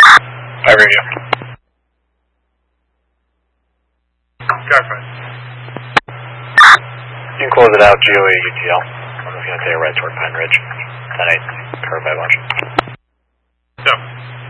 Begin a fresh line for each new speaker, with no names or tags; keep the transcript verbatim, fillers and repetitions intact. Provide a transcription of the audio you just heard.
I read you. Skyfire. You can close it out, G O A U T L. I'm just going to take a right toward Pine Ridge. ten eight, curve by bunch. Yep.